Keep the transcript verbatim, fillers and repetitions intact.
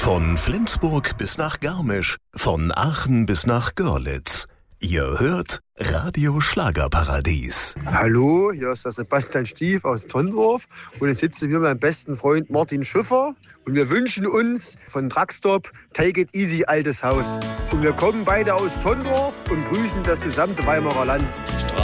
Von Flensburg bis nach Garmisch, von Aachen bis nach Görlitz. Ihr hört Radio Schlagerparadies. Hallo, hier ist der Sebastian Stief aus Tondorf und ich sitze hier mit meinem besten Freund Martin Schiffer und wir wünschen uns von Truckstop Take It Easy Altes Haus. Und wir kommen beide aus Tondorf und grüßen das gesamte Weimarer Land.